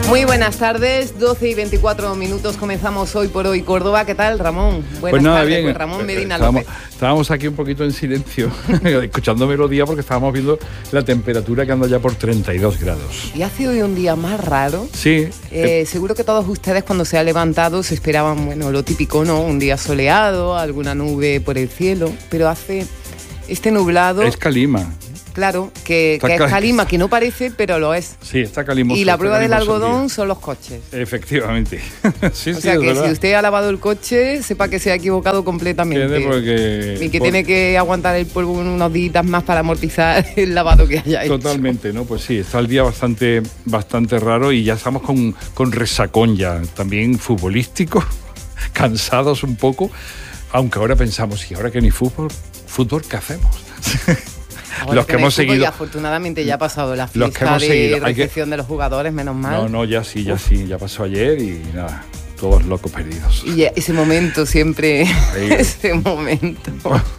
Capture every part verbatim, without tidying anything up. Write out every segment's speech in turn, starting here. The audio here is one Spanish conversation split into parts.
Muy buenas tardes, doce y veinticuatro minutos, comenzamos Hoy por Hoy Córdoba. ¿Qué tal, Ramón? Buenas pues nada, tardes, bien. Pues Ramón Medina estábamos, López. Estábamos aquí un poquito en silencio, escuchando melodía porque estábamos viendo la temperatura que anda ya por treinta y dos grados. Y hace hoy un día más raro. Sí. Eh, eh, seguro que todos ustedes cuando se ha levantado se esperaban, bueno, lo típico, ¿no? Un día soleado, alguna nube por el cielo, pero hace este nublado... Es calima. Claro, que, que es calima, que no parece, pero lo es. Sí, está calimoso. Y la prueba del calimoso algodón son los coches. Efectivamente. sí, o sí, sea es que verdad. si usted ha lavado el coche, sepa que se ha equivocado completamente. Porque, y que por... tiene que aguantar el polvo unos días más para amortizar el lavado que haya hecho. Totalmente, ¿no? Pues sí, está el día bastante, bastante raro y ya estamos con, con resacón ya, también futbolístico, cansados un poco, aunque ahora pensamos, y ahora que ni fútbol, fútbol, ¿qué hacemos? Ahora los que, que hemos seguido. Y afortunadamente ya ha pasado la fiesta los que hemos de seguido. recepción que... de los jugadores, menos mal. No, no, ya sí, ya Uf. sí, ya pasó ayer y nada, todos locos perdidos. Y ese momento siempre, Ahí, ese momento,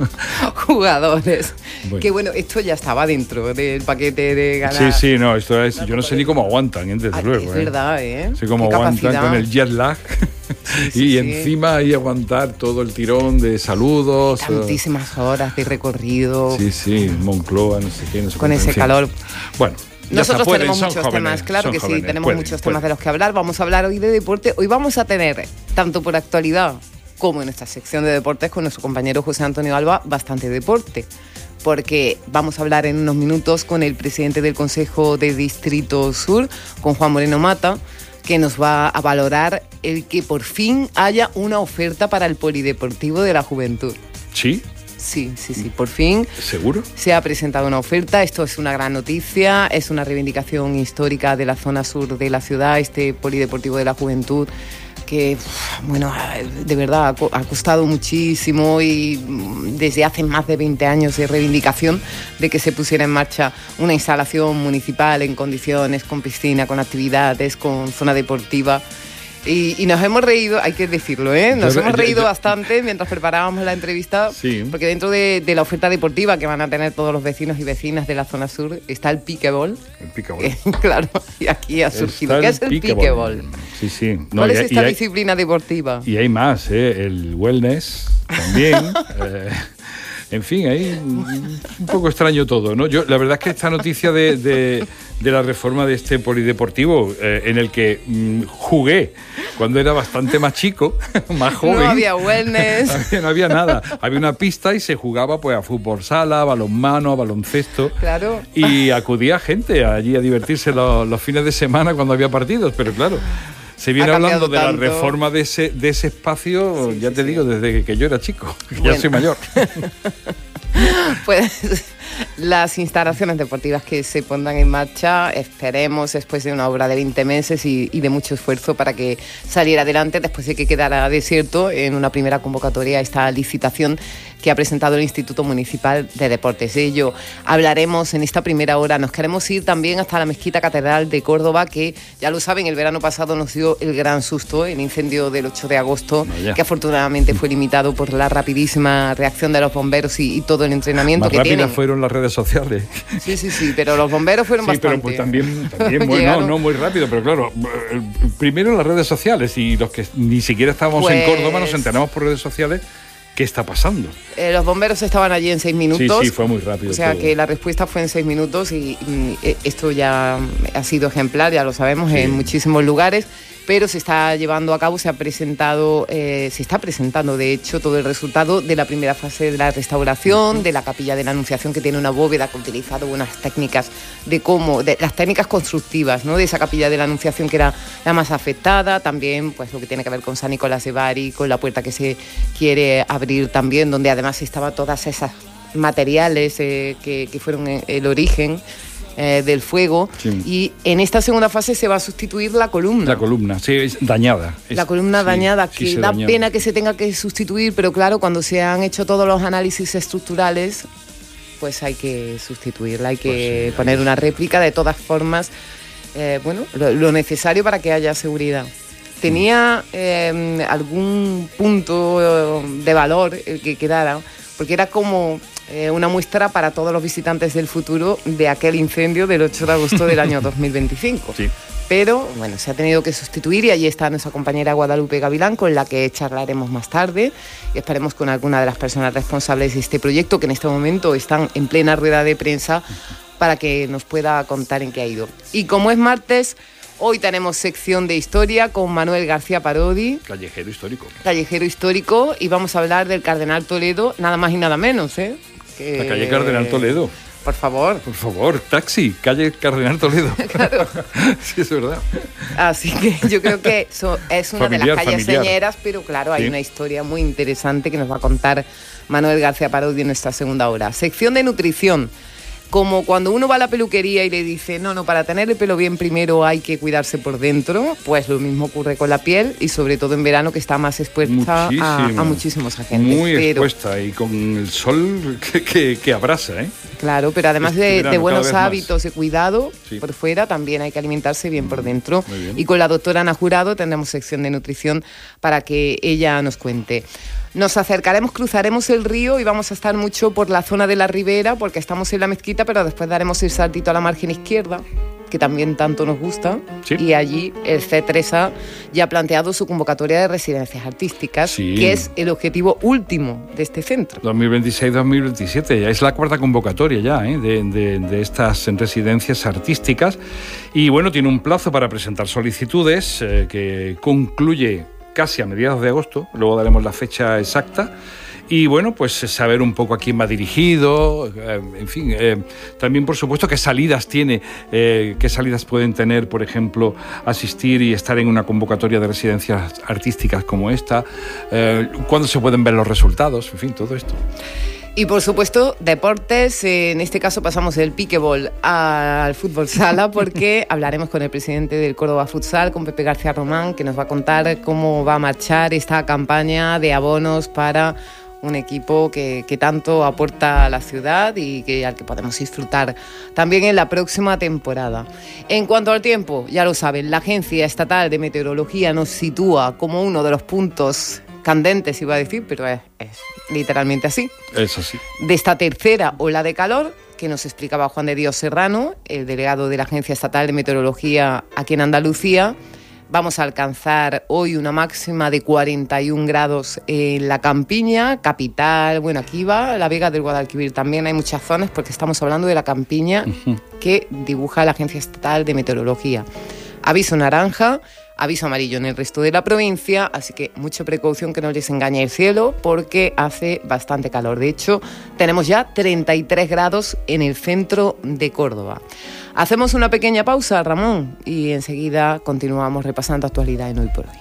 jugadores. Bueno. Que bueno, esto ya estaba dentro del paquete de ganar. Sí, sí, no, esto es, yo no sé ni cómo aguantan, ¿eh? desde ah, luego. Es ¿eh? verdad, ¿eh? Sí, cómo Qué aguantan capacidad. Con el jet lag. Sí, sí, y sí. encima ahí aguantar todo el tirón de saludos. Tantísimas horas de recorrido. Sí, sí, Moncloa, no sé qué. No sé con ese calor. Bueno. Nosotros pueden, tenemos muchos jóvenes, temas, claro que jóvenes, sí, tenemos pueden, muchos pueden. temas de los que hablar. Vamos a hablar hoy de deporte. Hoy vamos a tener, tanto por actualidad como en nuestra sección de deportes, con nuestro compañero José Antonio Alba, bastante deporte. Porque vamos a hablar en unos minutos con el presidente del Consejo de Distrito Sur, con Juan Moreno Mata, que nos va a valorar el que por fin haya una oferta para el Polideportivo de la Juventud. ¿Sí? Sí, sí, sí, por fin. ¿Seguro? Se ha presentado una oferta, esto es una gran noticia, es una reivindicación histórica de la zona sur de la ciudad, este Polideportivo de la Juventud, que, bueno, de verdad ha costado muchísimo y desde hace más de veinte años de reivindicación de que se pusiera en marcha una instalación municipal en condiciones, con piscina, con actividades, con zona deportiva. Y, y nos hemos reído, hay que decirlo, ¿eh? Nos yo, hemos reído yo, yo, bastante mientras preparábamos la entrevista, sí. porque dentro de, de la oferta deportiva que van a tener todos los vecinos y vecinas de la zona sur está el piquebol. El piquebol. Eh, claro, y aquí ha surgido. Está ¿Qué es el piquebol? Sí, sí. No, ¿Cuál es hay, esta hay, disciplina deportiva? Y hay más, ¿eh? El wellness también. eh, En fin, ahí un poco extraño todo, ¿no? Yo, la verdad es que esta noticia de, de, de la reforma de este polideportivo, eh, en el que mm, jugué cuando era bastante más chico, más joven. No había wellness. Había, no había nada. Había una pista y se jugaba pues a fútbol sala, a balonmano, a baloncesto. Claro. Y acudía gente allí a divertirse los, los fines de semana cuando había partidos, pero claro... Se viene hablando de tanto. la reforma de ese, de ese espacio, sí, ya sí, te sí. digo, desde que, que yo era chico, que bueno. ya soy mayor. Pues las instalaciones deportivas que se pondrán en marcha, esperemos después de una obra de veinte meses y, y de mucho esfuerzo para que saliera adelante, después de que quedara desierto en una primera convocatoria esta licitación que ha presentado el Instituto Municipal de Deportes. De ello hablaremos en esta primera hora. Nos queremos ir también hasta la Mezquita Catedral de Córdoba, que ya lo saben, el verano pasado nos dio el gran susto, el incendio del ocho de agosto, Vaya. que afortunadamente fue limitado por la rapidísima reacción de los bomberos y, y todo el entrenamiento Más que tienen. rápidas fueron las redes sociales. Sí, sí, sí, pero los bomberos fueron sí, bastante. Sí, pero pues también, también bueno, no, no muy rápido, pero claro, primero las redes sociales y los que ni siquiera estábamos pues... en Córdoba nos enteramos por redes sociales. ¿Qué está pasando? Eh, los bomberos estaban allí en seis minutos. Sí, sí, fue muy rápido. O sea todo. que la respuesta fue en seis minutos y, y esto ya ha sido ejemplar, ya lo sabemos, sí. en muchísimos lugares. Pero se está llevando a cabo, se ha presentado, eh, se está presentando de hecho todo el resultado de la primera fase de la restauración, uh-huh. de la capilla de la Anunciación, que tiene una bóveda que ha utilizado unas técnicas de cómo, de las técnicas constructivas, ¿no? De esa capilla de la Anunciación que era la más afectada, también pues lo que tiene que ver con San Nicolás de Bari, con la puerta que se quiere abrir también, donde además estaban todas esas materiales eh, que, que fueron el origen Eh, del fuego, sí. Y en esta segunda fase se va a sustituir la columna. La columna, sí, es dañada. Es, la columna sí, dañada, sí, que sí, da dañada. pena que se tenga que sustituir, pero claro, cuando se han hecho todos los análisis estructurales, pues hay que sustituirla, hay que pues sí, poner hay una réplica, de todas formas, eh, bueno, lo, lo necesario para que haya seguridad. ¿Tenía eh, algún punto de valor el que quedara? Porque era como eh, una muestra para todos los visitantes del futuro de aquel incendio del ocho de agosto del año dos mil veinticinco. Sí. pero bueno, se ha tenido que sustituir y allí está nuestra compañera Guadalupe Gavilán, con la que charlaremos más tarde y esperemos con alguna de las personas responsables de este proyecto, que en este momento están en plena rueda de prensa, para que nos pueda contar en qué ha ido. Y como es martes, hoy tenemos sección de historia con Manuel García Parodi. Callejero histórico. Callejero histórico, y vamos a hablar del Cardenal Toledo, nada más y nada menos, ¿eh? Que... La calle Cardenal Toledo. Por favor. Por favor, taxi, calle Cardenal Toledo. Claro. Sí, es verdad. Así que yo creo que eso es una familiar, de las calles familiar. señeras, pero claro, hay sí. una historia muy interesante que nos va a contar Manuel García Parodi en nuestra segunda hora. Sección de nutrición. Como cuando uno va a la peluquería y le dice, no, no, para tener el pelo bien primero hay que cuidarse por dentro, pues lo mismo ocurre con la piel, y sobre todo en verano, que está más expuesta a, a muchísimos agentes. Muy pero, expuesta, y con el sol que, que, que abrasa, ¿eh? Claro, pero además este de, verano, de buenos hábitos más. de cuidado sí. por fuera, también hay que alimentarse bien por dentro. Y con la doctora Ana Jurado tendremos sección de nutrición para que ella nos cuente. Nos acercaremos, cruzaremos el río y vamos a estar mucho por la zona de la Ribera, porque estamos en la Mezquita, pero después daremos el saltito a la margen izquierda, que también tanto nos gusta, sí. y allí el C tres A ya ha planteado su convocatoria de residencias artísticas, sí. que es el objetivo último de este centro. dos mil veintiséis dos mil veintisiete, ya es la cuarta convocatoria ya, ¿eh? de, de, de estas residencias artísticas, y bueno, tiene un plazo para presentar solicitudes eh, que concluye casi a mediados de agosto, luego daremos la fecha exacta. Y bueno, pues saber un poco a quién va dirigido, eh, en fin, eh, también por supuesto qué salidas tiene, eh, qué salidas pueden tener, por ejemplo, asistir y estar en una convocatoria de residencias artísticas como esta, eh, cuándo se pueden ver los resultados, en fin, todo esto. Y por supuesto, deportes, en este caso pasamos del piquebol al fútbol sala, porque hablaremos con el presidente del Córdoba Futsal, con Pepe García Román, que nos va a contar cómo va a marchar esta campaña de abonos para un equipo que, que tanto aporta a la ciudad y que, al que podemos disfrutar también en la próxima temporada. En cuanto al tiempo, ya lo saben, la Agencia Estatal de Meteorología nos sitúa como uno de los puntos candentes, iba a decir, pero es, es literalmente así. Es así. De esta tercera ola de calor que nos explicaba Juan de Dios Serrano, el delegado de la Agencia Estatal de Meteorología aquí en Andalucía, vamos a alcanzar hoy una máxima de cuarenta y un grados en la Campiña, capital, bueno, aquí va la Vega del Guadalquivir, también hay muchas zonas, porque estamos hablando de la Campiña uh-huh. que dibuja la Agencia Estatal de Meteorología. Aviso naranja, aviso amarillo en el resto de la provincia, así que mucha precaución, que no les engañe el cielo, porque hace bastante calor. De hecho, tenemos ya treinta y tres grados en el centro de Córdoba. Hacemos una pequeña pausa, Ramón, y enseguida continuamos repasando actualidad en Hoy por Hoy.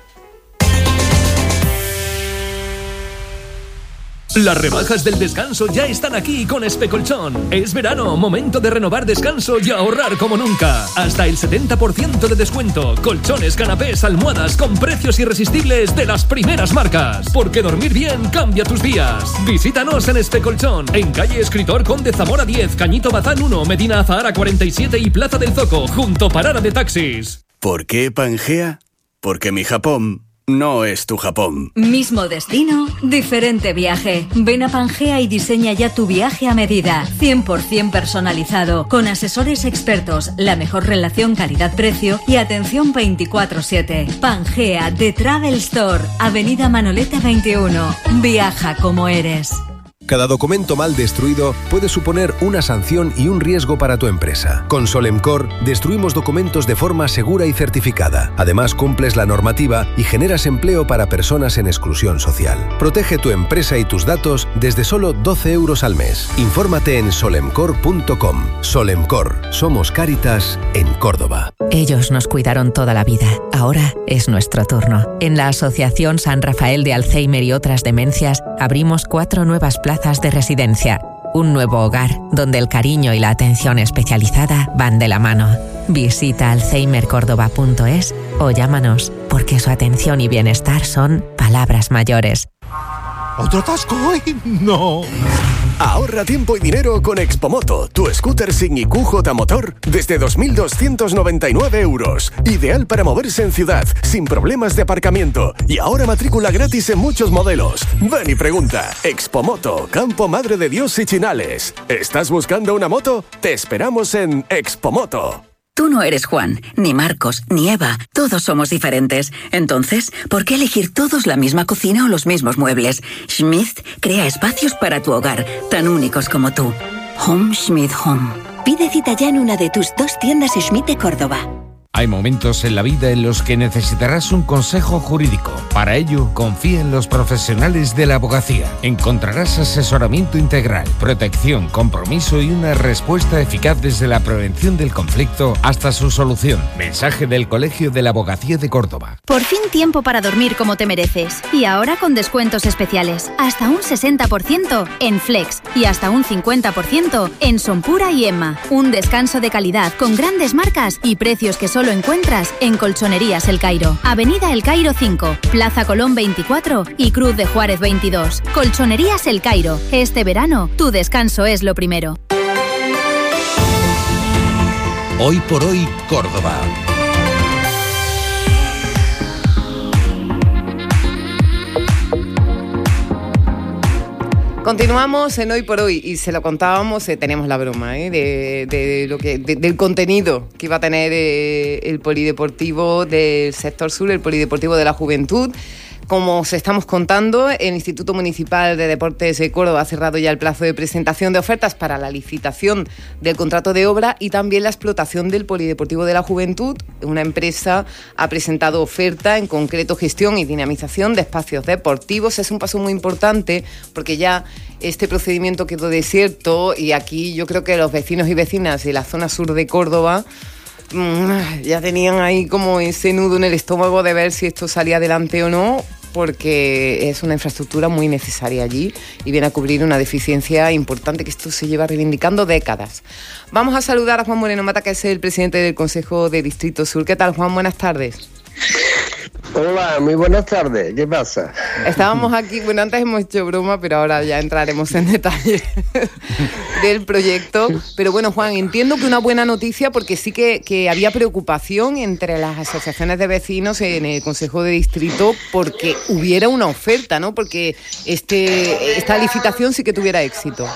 Las rebajas del descanso ya están aquí con Especolchón. Es verano, momento de renovar descanso y ahorrar como nunca. Hasta el setenta por ciento de descuento. Colchones, canapés, almohadas con precios irresistibles de las primeras marcas. Porque dormir bien cambia tus días. Visítanos en Especolchón, en calle Escritor Conde Zamora diez, Cañito Bazán uno, Medina Azahara cuarenta y siete y Plaza del Zoco, junto Parada de Taxis. ¿Por qué Pangea? Porque mi Japón no es tu Japón. Mismo destino, diferente viaje. Ven a Pangea y diseña ya tu viaje a medida. cien por ciento personalizado, con asesores expertos, la mejor relación calidad-precio y atención veinticuatro siete. Pangea, The Travel Store, Avenida Manolete veintiuno. Viaja como eres. Cada documento mal destruido puede suponer una sanción y un riesgo para tu empresa. Con Solemcor destruimos documentos de forma segura y certificada. Además, cumples la normativa y generas empleo para personas en exclusión social. Protege tu empresa y tus datos desde solo doce euros al mes. Infórmate en solemcor punto com. Solemcor, somos Cáritas en Córdoba. Ellos nos cuidaron toda la vida. Ahora es nuestro turno. En la Asociación San Rafael de Alzheimer y otras demencias abrimos cuatro nuevas plazas de residencia, un nuevo hogar donde el cariño y la atención especializada van de la mano. Visita alzheimer córdoba punto es o llámanos, porque su atención y bienestar son palabras mayores. ¿Otro atasco hoy? ¡No! Ahorra tiempo y dinero con Expomoto, tu scooter sin I Q J motor desde dos mil doscientos noventa y nueve euros. Ideal para moverse en ciudad, sin problemas de aparcamiento. Y ahora matrícula gratis en muchos modelos. Ven y pregunta. Expomoto, Campo Madre de Dios y Chinales. ¿Estás buscando una moto? Te esperamos en Expomoto. Tú no eres Juan, ni Marcos, ni Eva. Todos somos diferentes. Entonces, ¿por qué elegir todos la misma cocina o los mismos muebles? Schmidt crea espacios para tu hogar, tan únicos como tú. Home Schmidt Home. Pide cita ya en una de tus dos tiendas Schmidt de Córdoba. Hay momentos en la vida en los que necesitarás un consejo jurídico. Para ello, confía en los profesionales de la abogacía. Encontrarás asesoramiento integral, protección, compromiso y una respuesta eficaz desde la prevención del conflicto hasta su solución. Mensaje del Colegio de la Abogacía de Córdoba. Por fin tiempo para dormir como te mereces. Y ahora con descuentos especiales. Hasta un sesenta por ciento en Flex y hasta un cincuenta por ciento en Sonpura y Emma. Un descanso de calidad con grandes marcas y precios que solo lo encuentras en Colchonerías El Cairo, Avenida El Cairo cinco, Plaza Colón veinticuatro y Cruz de Juárez veintidós. Colchonerías El Cairo. Este verano, tu descanso es lo primero. Hoy por hoy, Córdoba. Continuamos en Hoy por Hoy y se lo contábamos, eh, teníamos la broma ¿eh? de, de lo que de, del contenido que iba a tener eh, el polideportivo del sector sur, el polideportivo de la juventud. Como os estamos contando, el Instituto Municipal de Deportes de Córdoba ha cerrado ya el plazo de presentación de ofertas para la licitación del contrato de obra y también la explotación del Polideportivo de la Juventud. Una empresa ha presentado oferta, en concreto gestión y dinamización de espacios deportivos. Es un paso muy importante porque ya este procedimiento quedó desierto y aquí yo creo que los vecinos y vecinas de la zona sur de Córdoba ya tenían ahí como ese nudo en el estómago de ver si esto salía adelante o no, porque es una infraestructura muy necesaria allí y viene a cubrir una deficiencia importante que esto se lleva reivindicando décadas. Vamos a saludar a Juan Moreno Mata, que es el presidente del Consejo de Distrito Sur. ¿Qué tal, Juan? Buenas tardes. Hola, muy buenas tardes. ¿Qué pasa? Estábamos aquí, bueno, antes hemos hecho broma, pero ahora ya entraremos en detalle del proyecto. Pero bueno, Juan, entiendo que una buena noticia, porque sí que, que había preocupación entre las asociaciones de vecinos en el Consejo de Distrito porque hubiera una oferta, ¿no? Porque este esta licitación sí que tuviera éxito.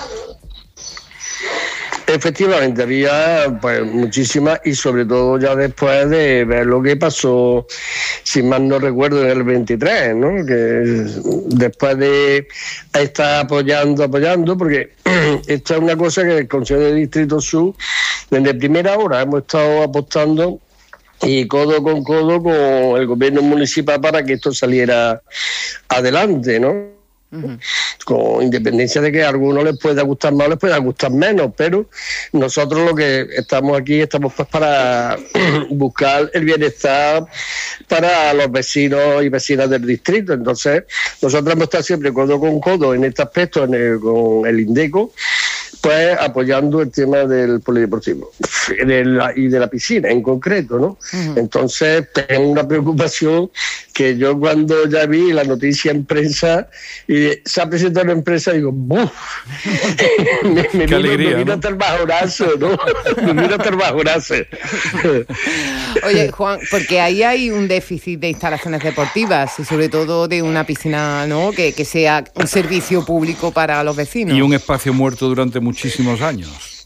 Efectivamente, había pues muchísimas, y sobre todo ya después de ver lo que pasó, si mal no recuerdo, en el veintitrés, ¿no? Que después de estar apoyando, apoyando, porque esta es una cosa que el Consejo de Distrito Sur, desde primera hora hemos estado apostando y codo con codo con el gobierno municipal para que esto saliera adelante, ¿no? Uh-huh. Con independencia de que a algunos les pueda gustar más o les pueda gustar menos, pero nosotros lo que estamos aquí estamos pues para buscar el bienestar para los vecinos y vecinas del distrito. Entonces nosotros hemos estado siempre codo con codo en este aspecto, en el, con el INDECO, pues apoyando el tema del polideportivo de la, y de la piscina en concreto, ¿no? Uh-huh. Entonces tengo una preocupación que yo cuando ya vi la noticia en prensa y se ha presentado una empresa, digo, ¡buf! me, me, Qué alegría, me vino ¿no? hasta el bajorazo, ¿no? me vino hasta el bajorazo. Oye, Juan, porque ahí hay un déficit de instalaciones deportivas y sobre todo de una piscina, ¿no? Que, que sea un servicio público para los vecinos. Y un espacio muerto durante muchísimos años.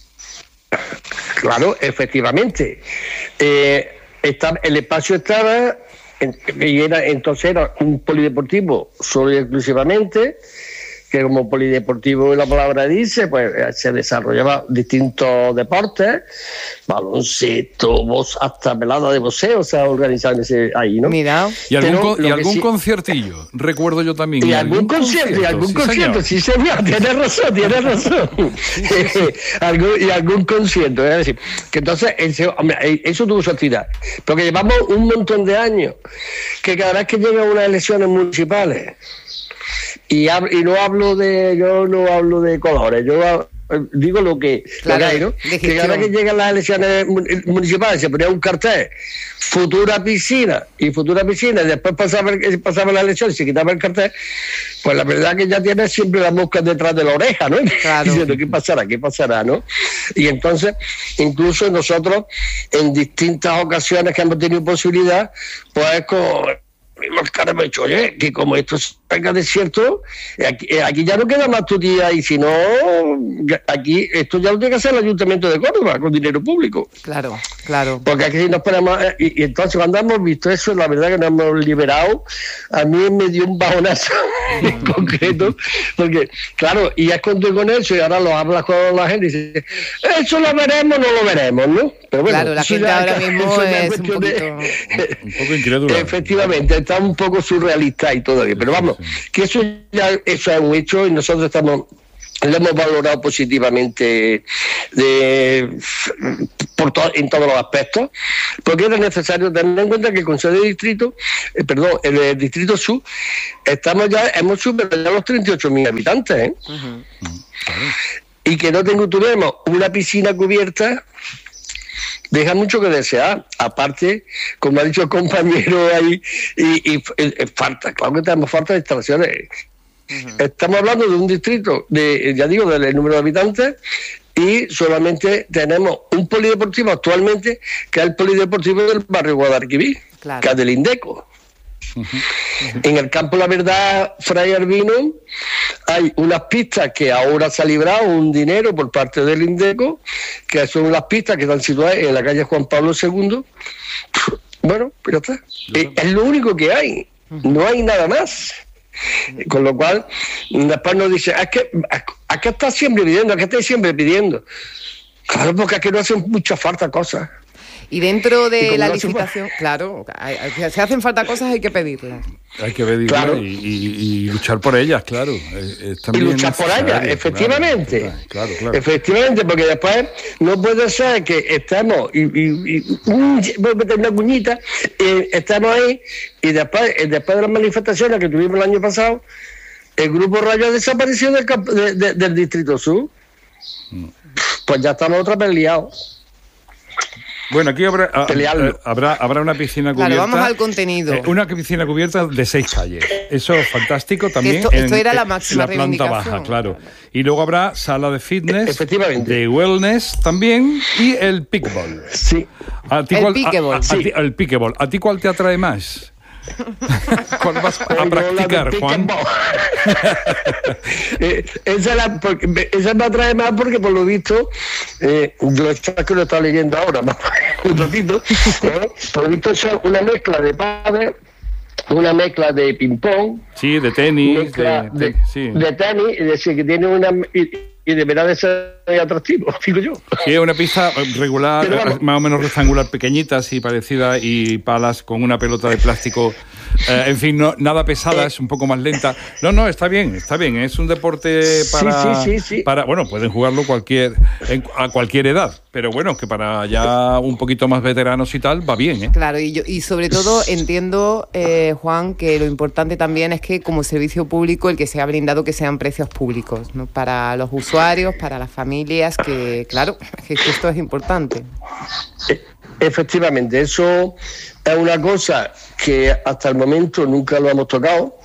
Claro, efectivamente. Eh, está, el espacio estaba, y era, entonces era un polideportivo solo y exclusivamente, que como polideportivo la palabra dice, pues se desarrollaba distintos deportes, baloncesto, voz, hasta velada de boxeo se ha organizado ese, ahí, ¿no? Mira. Y algún, Pero con, y algún sí, conciertillo, recuerdo yo también. Y, y algún, algún concierto, y algún sí, concierto, señor. sí señor, tienes razón, tienes razón. algún, y algún concierto, es decir, que entonces ese, hombre, eso tuvo su actividad, porque llevamos un montón de años, que cada vez que llegan unas elecciones municipales, Y, hab- y no hablo de yo no hablo de colores, yo digo lo que, claro, lo que hay, ¿no? Que cada vez que llegan las elecciones municipales se ponía un cartel, futura piscina, y futura piscina, y después pasaba, pasaba la elección y se quitaba el cartel, pues la verdad que ya tienes siempre las moscas detrás de la oreja, ¿no? Claro. Diciendo, ¿qué pasará? ¿Qué pasará? ¿No? Y entonces, incluso nosotros, en distintas ocasiones que hemos tenido posibilidad, pues con mismo el cara me ha dicho, oye, que como esto se venga desierto, aquí, aquí ya no queda más tu tía, y si no, aquí esto ya lo tiene que hacer el Ayuntamiento de Córdoba, con dinero público. Claro, claro. Porque aquí nos ponemos, y, y entonces cuando hemos visto eso, la verdad que nos hemos liberado, a mí me dio un bajonazo en concreto, porque, claro, y ya conté con eso, y ahora lo hablas con la gente, y dice, eso lo veremos, no lo veremos, ¿no? Pero bueno, claro, la gente ya, ahora mismo es un poquito... De, un poco incrédula. Efectivamente, está un poco surrealista y todavía, pero vamos, que eso ya eso es un hecho y nosotros estamos lo hemos valorado positivamente de, por to, en todos los aspectos, porque era necesario tener en cuenta que el Consejo de Distrito, eh, perdón, el, el Distrito Sur, estamos ya, hemos superado ya los treinta y ocho mil habitantes, ¿eh? Uh-huh. Uh-huh. Y que no tengo, tuviéramos una piscina cubierta, deja mucho que desear. Aparte, como ha dicho el compañero ahí, y, y, y falta, claro que tenemos falta de instalaciones. Uh-huh. Estamos hablando de un distrito, de ya digo, del número de habitantes, y solamente tenemos un polideportivo actualmente, que es el polideportivo del barrio Guadalquivir, claro, que es del Indeco. Uh-huh. Uh-huh. En el campo La Verdad, Fray Albino, hay unas pistas que ahora se ha librado un dinero por parte del Indeco, que son las pistas que están situadas en la calle Juan Pablo segundo. Bueno, pero está. Es, es lo único que hay, no hay nada más. Con lo cual, después nos dice, ¿a qué, a, a qué estás siempre pidiendo? ¿A qué estás siempre pidiendo? Claro, porque aquí no hacen mucha falta cosas. Y dentro de y la licitación, claro, si hacen falta cosas hay que pedirlas. Hay que pedirlas, claro, y, y, y luchar por ellas, claro. Es y luchar por ellas, efectivamente. Claro, claro, claro. Efectivamente, porque después no puede ser que estemos, y, y, y um, voy a meter una cuñita, eh, estamos ahí, y después, después de las manifestaciones que tuvimos el año pasado, el Grupo Rayo desapareció del, de, de, del Distrito Sur. Mm. Pues ya estamos otra vez liados. Bueno, aquí habrá, habrá, habrá una piscina cubierta. Claro, vamos al contenido. Eh, una piscina cubierta de seis calles. Eso es fantástico también. Esto, esto en, era la máxima la planta baja, claro. Y luego habrá sala de fitness, de wellness también, y el pickleball. Sí. ¿A ti el cuál, pickleball. A, a, Sí. a ti, el pickleball. ¿A ti cuál te atrae más? ¿Cuál vas a practicar, Juan? eh, esa, la, porque, esa me atrae más porque, por lo visto, eh, yo que lo estaba leyendo ahora, un ratito, eh, por lo visto es una mezcla de pádel, una mezcla de ping-pong, sí, de tenis, de, de, de, sí. de tenis, es decir, que tiene una... Y, y deberá de ser atractivo, digo yo. Sí, es una pista regular, bueno, más o menos rectangular, pequeñita, así parecida, y palas con una pelota de plástico. Eh, en fin, no, nada pesada, eh, es un poco más lenta. No, no, está bien, está bien. Es un deporte para... Sí, sí, sí, sí. para bueno, pueden jugarlo cualquier en, a cualquier edad, pero bueno, que para ya un poquito más veteranos y tal, va bien, ¿eh? Claro, y, yo, y sobre todo entiendo, eh, Juan, que lo importante también es que como servicio público el que se ha brindado que sean precios públicos, ¿no? Para los usuarios, para las familias, que claro, que esto es importante. Efectivamente, eso es una cosa que hasta el momento nunca lo hemos tocado,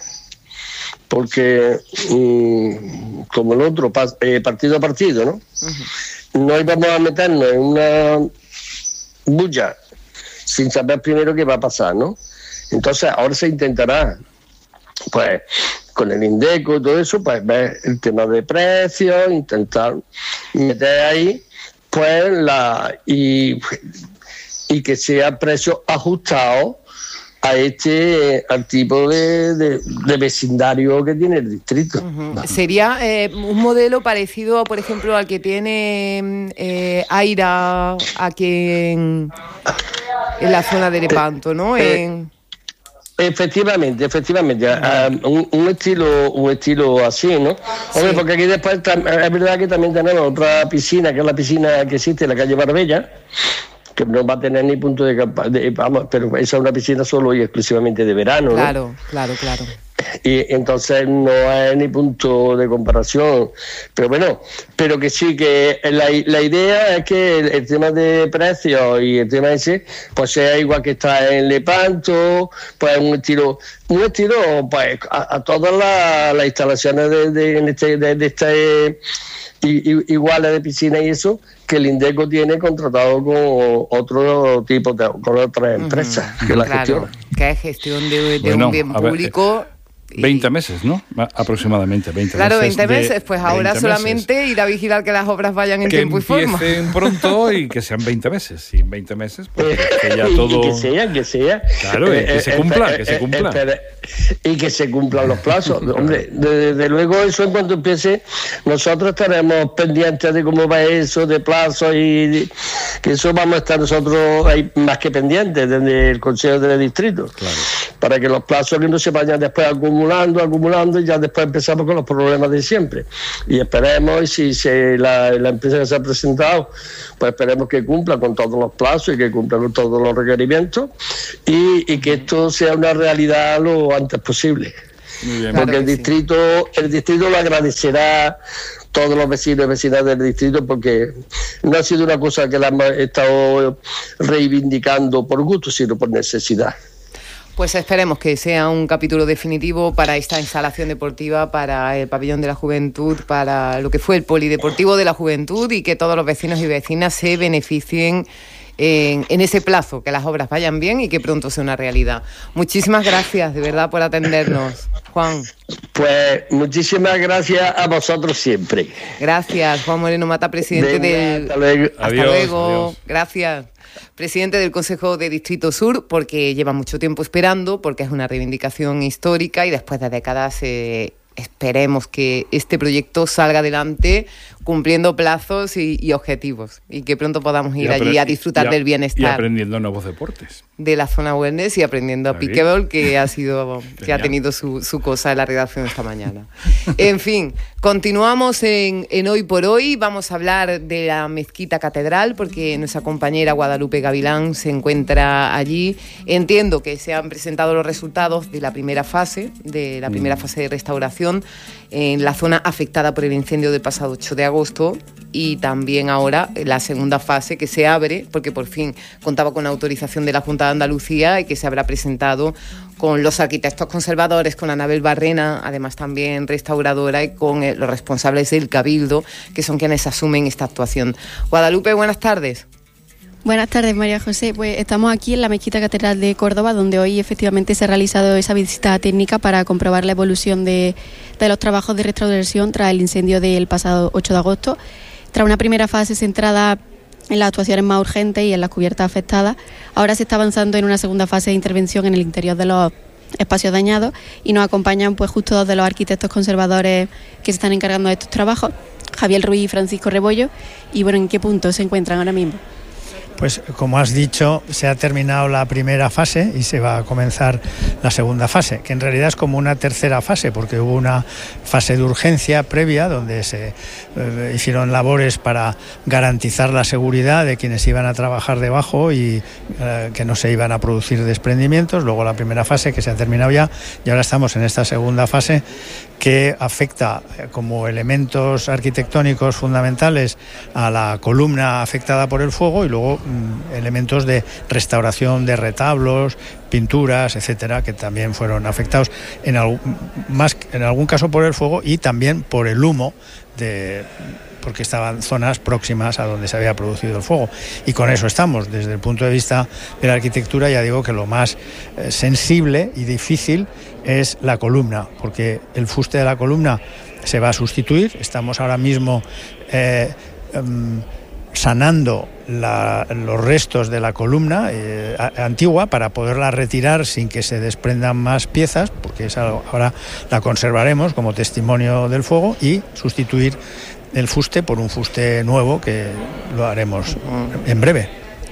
porque mmm, como el otro, eh, partido a partido, ¿no? Uh-huh. No íbamos a meternos en una bulla sin saber primero qué va a pasar, ¿no? Entonces ahora se intentará, pues, con el Indeco y todo eso, pues ver el tema de precios, intentar meter ahí, pues, la y, y que sea precio ajustado a este al tipo de, de, de vecindario que tiene el distrito. Uh-huh. Sería eh, un modelo parecido, por ejemplo, al que tiene eh, Aira aquí en, en la zona de Lepanto, ¿no? Eh, en... Efectivamente, efectivamente, uh, un, un estilo un estilo así, ¿no? Hombre, sí. Porque aquí después es verdad que también tenemos otra piscina, que es la piscina que existe en la calle Barbella, que no va a tener ni punto de campaña, vamos, pero esa es una piscina solo y exclusivamente de verano, claro, ¿no? Claro, claro, claro. Y entonces no hay ni punto de comparación, pero bueno, pero que sí, que la, la idea es que el, el tema de precios y el tema ese pues sea igual que está en Lepanto, pues un estilo un estilo pues a, a todas las, las instalaciones de, de, en este, de, de este y, y, iguales de piscina y eso, que el Indeco tiene contratado con otro tipo de, con otras empresas uh-huh. que la claro, gestionan. Que es gestión de, de bueno, un bien público. Ver, veinte meses, ¿no? Aproximadamente veinte claro, meses. Claro, veinte meses, pues ahora solamente meses. Ir a vigilar que las obras vayan en que tiempo y forma. Que empiecen pronto y que sean veinte meses. Y en veinte meses, pues que ya todo... Y que sea, que sea. Claro, eh, que se cumpla, eh, que se cumpla. Eh, eh, y que se cumplan los plazos. Hombre, desde luego eso en cuanto empiece, nosotros estaremos pendientes de cómo va eso, de plazos y de, que eso vamos a estar nosotros ahí más que pendientes desde el Consejo de Distrito. Claro. Para que los plazos que no se vayan después acumulando, acumulando, y ya después empezamos con los problemas de siempre. Y esperemos, y si se, la, la empresa que se ha presentado, pues esperemos que cumpla con todos los plazos y que cumpla con todos los requerimientos y, y que esto sea una realidad lo antes posible. Muy bien, porque el distrito, sí. el distrito lo agradecerá todos los vecinos y vecinas del distrito, porque no ha sido una cosa que la hemos estado reivindicando por gusto, sino por necesidad. Pues esperemos que sea un capítulo definitivo para esta instalación deportiva, para el pabellón de la juventud, para lo que fue el polideportivo de la juventud, y que todos los vecinos y vecinas se beneficien en, en ese plazo, que las obras vayan bien y que pronto sea una realidad. Muchísimas gracias, de verdad, por atendernos, Juan. Pues muchísimas gracias a vosotros siempre. Gracias, Juan Moreno Mata, presidente Venga, del... Hasta luego. Hasta adiós, luego. Adiós. Gracias. Presidente del Consejo de Distrito Sur, porque lleva mucho tiempo esperando, porque es una reivindicación histórica y después de décadas eh, esperemos que este proyecto salga adelante cumpliendo plazos y, y objetivos, y que pronto podamos ir allí a disfrutar a, del bienestar. Y aprendiendo nuevos deportes. De la zona wellness y aprendiendo a pickleball, que ha sido que ha tenido su, su cosa en la redacción esta mañana. En fin, continuamos en, en Hoy por Hoy. Vamos a hablar de la Mezquita Catedral, porque nuestra compañera Guadalupe Gavilán se encuentra allí. Entiendo que se han presentado los resultados de la primera fase, de la primera fase de restauración en la zona afectada por el incendio del pasado ocho de agosto, y también ahora la segunda fase que se abre, porque por fin contaba con la autorización de la Junta de Andalucía y que se habrá presentado con los arquitectos conservadores, con Anabel Barrena, además también restauradora, y con eh, los responsables del Cabildo, que son quienes asumen esta actuación. Guadalupe, buenas tardes. Buenas tardes, María José. Pues estamos aquí en la Mezquita Catedral de Córdoba, donde hoy efectivamente se ha realizado esa visita técnica para comprobar la evolución de, de los trabajos de restauración tras el incendio del pasado ocho de agosto. Tras una primera fase centrada en las actuaciones más urgentes y en las cubiertas afectadas, ahora se está avanzando en una segunda fase de intervención en el interior de los espacios dañados, y nos acompañan pues justo dos de los arquitectos conservadores que se están encargando de estos trabajos, Javier Ruiz y Francisco Rebollo. Y bueno, ¿en qué punto se encuentran ahora mismo? Pues como has dicho, se ha terminado la primera fase y se va a comenzar la segunda fase, que en realidad es como una tercera fase, porque hubo una fase de urgencia previa donde se eh, hicieron labores para garantizar la seguridad de quienes iban a trabajar debajo y eh, que no se iban a producir desprendimientos. Luego la primera fase, que se ha terminado ya, y ahora estamos en esta segunda fase, que afecta eh, como elementos arquitectónicos fundamentales a la columna afectada por el fuego, y luego mm, elementos de restauración de retablos, pinturas, etcétera, que también fueron afectados en, algún, más, en algún caso por el fuego y también por el humo, de, porque estaban zonas próximas a donde se había producido el fuego. Y con eso estamos. Desde el punto de vista de la arquitectura, ya digo que lo más eh, sensible y difícil es la columna, porque el fuste de la columna se va a sustituir. Estamos ahora mismo eh, um, sanando la, los restos de la columna eh, antigua para poderla retirar sin que se desprendan más piezas, porque esa ahora la conservaremos como testimonio del fuego, y sustituir el fuste por un fuste nuevo, que lo haremos en breve.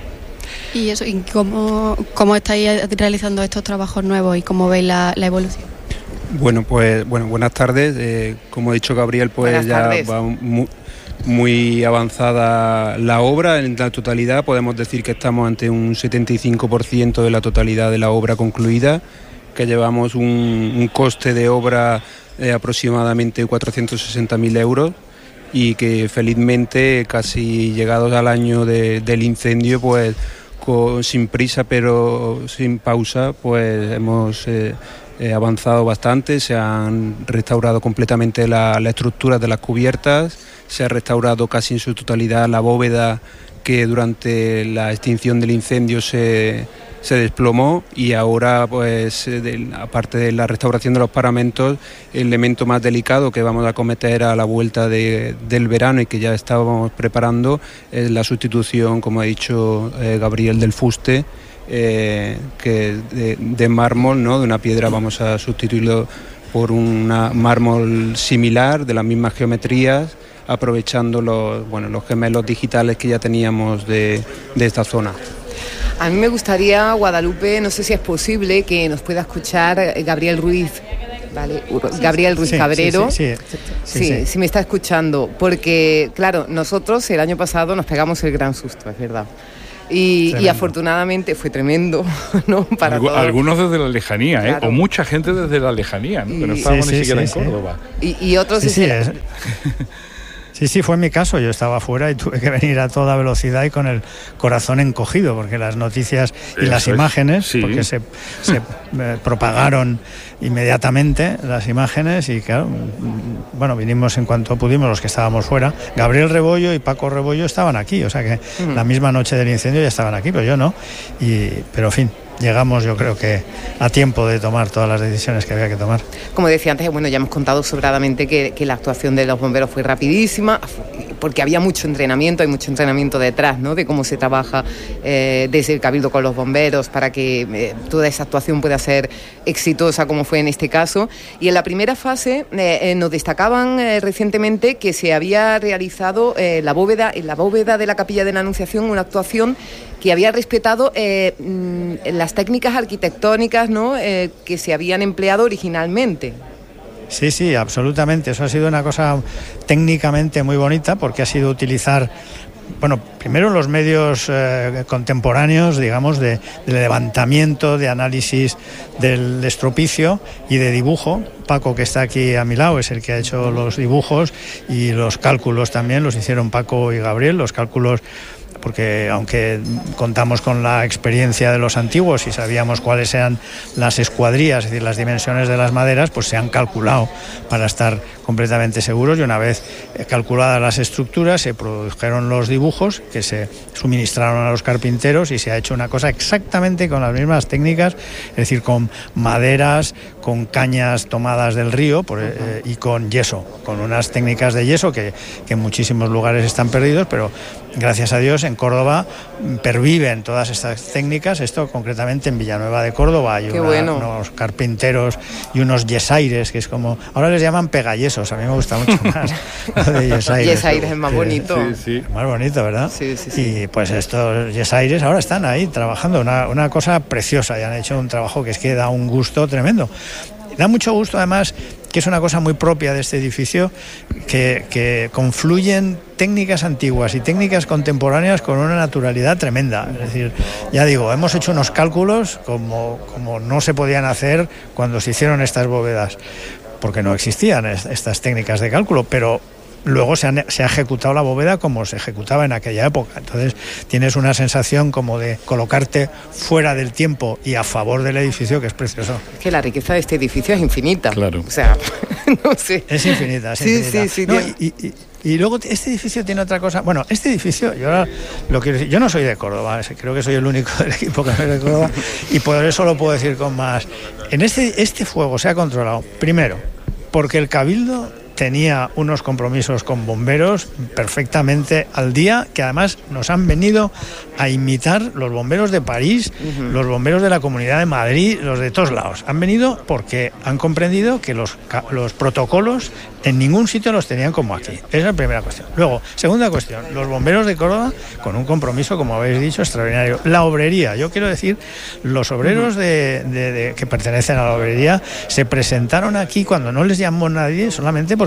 ¿Y eso, y cómo, cómo estáis realizando estos trabajos nuevos y cómo veis la, la evolución? Bueno, pues bueno, buenas tardes. Eh, como ha dicho Gabriel, pues buenas ya tardes. va muy, muy avanzada la obra. En la totalidad podemos decir que estamos ante un setenta y cinco por ciento de la totalidad de la obra concluida, que llevamos un, un coste de obra de aproximadamente cuatrocientos sesenta mil euros, y que felizmente, casi llegados al año de, del incendio, pues con, sin prisa pero sin pausa, pues hemos eh, eh, avanzado bastante, se han restaurado completamente la, la estructura de las cubiertas, se ha restaurado casi en su totalidad la bóveda que durante la extinción del incendio se, se desplomó, y ahora, pues, de, aparte de la restauración de los paramentos, el elemento más delicado que vamos a acometer a la vuelta de, del verano y que ya estábamos preparando es la sustitución, como ha dicho eh, Gabriel, del fuste, eh, que de, de mármol, ¿no? De una piedra vamos a sustituirlo por un mármol similar, de las mismas geometrías, aprovechando los, bueno, los gemelos digitales que ya teníamos de, de esta zona. A mí me gustaría, Guadalupe, no sé si es posible que nos pueda escuchar Gabriel Ruiz, ¿vale? Gabriel Ruiz sí, Cabrero, sí, sí, sí, sí, sí, sí, sí me está escuchando, porque claro, nosotros el año pasado nos pegamos el gran susto, es verdad. Y, y afortunadamente fue tremendo, ¿no? Para Algu- algunos desde la lejanía, ¿eh? Claro. O mucha gente desde la lejanía, ¿no? Que no estábamos sí, ni sí, siquiera sí, en Córdoba. Sí. Y, y otros... Sí, sí, es... Sí, sí, fue mi caso. Yo estaba fuera y tuve que venir a toda velocidad y con el corazón encogido, porque las noticias y Eso las imágenes, sí. porque se, se eh, propagaron inmediatamente las imágenes y claro, bueno, vinimos en cuanto pudimos los que estábamos fuera. Gabriel Rebollo y Paco Rebollo estaban aquí, o sea que uh-huh. la misma noche del incendio ya estaban aquí, pero yo no. Y, pero en fin, llegamos yo creo que a tiempo de tomar todas las decisiones que había que tomar. Como decía antes, bueno, ya hemos contado sobradamente que, que la actuación de los bomberos fue rapidísima, porque había mucho entrenamiento, hay mucho entrenamiento detrás, ¿no? De cómo se trabaja eh, desde el Cabildo con los bomberos para que eh, toda esa actuación pueda ser exitosa como fue en este caso. Y en la primera fase eh, eh, nos destacaban eh, recientemente que se había realizado eh, la bóveda, en la bóveda de la Capilla de la Anunciación, una actuación que había respetado eh, las técnicas arquitectónicas, ¿no? eh, que se habían empleado originalmente. Sí, sí, absolutamente. Eso ha sido una cosa técnicamente muy bonita, porque ha sido utilizar, bueno, primero los medios eh, contemporáneos, digamos, de, de levantamiento, de análisis del estropicio y de dibujo. Paco, que está aquí a mi lado, es el que ha hecho los dibujos, y los cálculos también los hicieron Paco y Gabriel, los cálculos, porque aunque contamos con la experiencia de los antiguos y sabíamos cuáles eran las escuadrías, es decir, las dimensiones de las maderas, pues se han calculado para estar completamente seguros, y una vez calculadas las estructuras se produjeron los dibujos que se suministraron a los carpinteros, y se ha hecho una cosa exactamente con las mismas técnicas, es decir, con maderas, con cañas tomadas del río por, eh, y con yeso, con unas técnicas de yeso que, que en muchísimos lugares están perdidos, pero gracias a Dios en Córdoba perviven todas estas técnicas. Esto concretamente en Villanueva de Córdoba hay una, bueno. unos carpinteros y unos yesaires, que es como, ahora les llaman pegayesos, a mí me gusta mucho más lo de yesaires. Yesaires es más bonito. Sí, sí. Más bonito, ¿verdad? Sí, sí, sí. Y pues estos yesaires ahora están ahí trabajando, una, una cosa preciosa, y han hecho un trabajo que es que da un gusto tremendo. Da mucho gusto además, que es una cosa muy propia de este edificio, que, que confluyen técnicas antiguas y técnicas contemporáneas con una naturalidad tremenda. Es decir, ya digo, hemos hecho unos cálculos como, como no se podían hacer cuando se hicieron estas bóvedas, porque no existían estas técnicas de cálculo, pero luego se, han, se ha ejecutado la bóveda como se ejecutaba en aquella época. Entonces tienes una sensación como de colocarte fuera del tiempo y a favor del edificio, que es precioso. Es que la riqueza de este edificio es infinita. Claro. O sea, no sé. Es infinita, es sí, infinita. Sí, sí, no, sí. Y, y, y luego este edificio tiene otra cosa. Bueno, este edificio, yo ahora lo quiero decir, yo no soy de Córdoba, creo que soy el único del equipo que no es de Córdoba, y por eso lo puedo decir con más. En este, este fuego se ha controlado, primero, porque el Cabildo tenía unos compromisos con bomberos perfectamente al día, que además nos han venido a imitar los bomberos de París, uh-huh. los bomberos de la Comunidad de Madrid, los de todos lados. Han venido porque han comprendido que los, los protocolos en ningún sitio los tenían como aquí. Esa es la primera cuestión. Luego, segunda cuestión, los bomberos de Córdoba con un compromiso, como habéis dicho, extraordinario. La obrería, yo quiero decir, los obreros de, de, de, que pertenecen a la obrería se presentaron aquí cuando no les llamó nadie, solamente porque